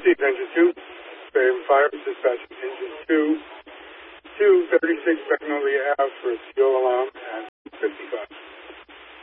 Steve, engine 2, Spam Fire, dispatch engine 2, 236 Magnolia Ave for a fuel alarm at 55.